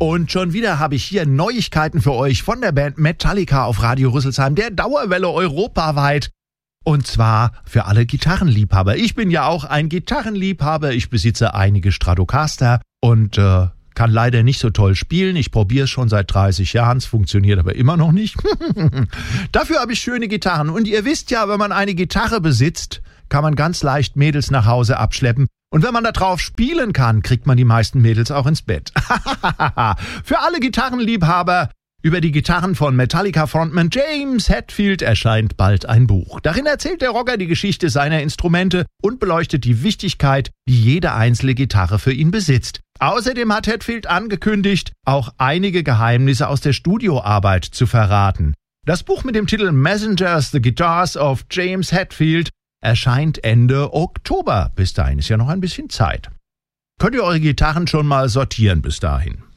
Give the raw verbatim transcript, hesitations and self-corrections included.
Und schon wieder habe ich hier Neuigkeiten für euch von der Band Metallica auf Radio Rüsselsheim, der Dauerwelle europaweit. Und zwar für alle Gitarrenliebhaber. Ich bin ja auch ein Gitarrenliebhaber. Ich besitze einige Stratocaster und äh, kann leider nicht so toll spielen. Ich probiere es schon seit dreißig Jahren. Es funktioniert aber immer noch nicht. Dafür habe ich schöne Gitarren. Und ihr wisst ja, wenn man eine Gitarre besitzt, kann man ganz leicht Mädels nach Hause abschleppen. Und wenn man da drauf spielen kann, kriegt man die meisten Mädels auch ins Bett. Für alle Gitarrenliebhaber, über die Gitarren von Metallica-Frontman James Hetfield erscheint bald ein Buch. Darin erzählt der Rocker die Geschichte seiner Instrumente und beleuchtet die Wichtigkeit, die jede einzelne Gitarre für ihn besitzt. Außerdem hat Hetfield angekündigt, auch einige Geheimnisse aus der Studioarbeit zu verraten. Das Buch mit dem Titel Messengers, The Guitars of James Hetfield erscheint Ende Oktober. Bis dahin ist ja noch ein bisschen Zeit. Könnt ihr eure Gitarren schon mal sortieren bis dahin?